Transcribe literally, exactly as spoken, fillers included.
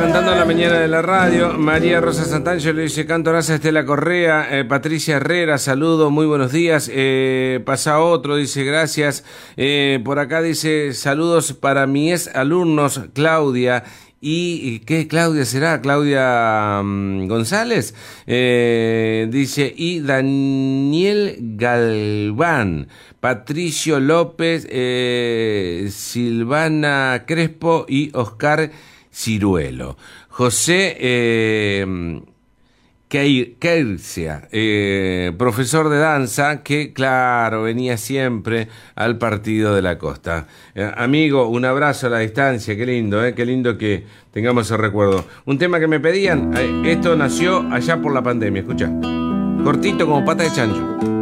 levantando la mañana de la radio. María Rosa Santangelo dice: Canto Raza, Estela Correa, eh, Patricia Herrera, saludo, muy buenos días. Eh, pasa otro, dice gracias. Eh, por acá dice: saludos para mis alumnos, Claudia. ¿Y qué Claudia será? ¿Claudia um, González? Eh, dice, y Daniel Galván, Patricio López, eh, Silvana Crespo y Oscar Ciruelo. José eh, Keircia, eh, profesor de danza, que claro, venía siempre al partido de la costa. Eh, amigo, un abrazo a la distancia, qué lindo, eh, qué lindo que tengamos ese recuerdo. Un tema que me pedían, eh, esto nació allá por la pandemia, escucha, cortito como pata de chancho.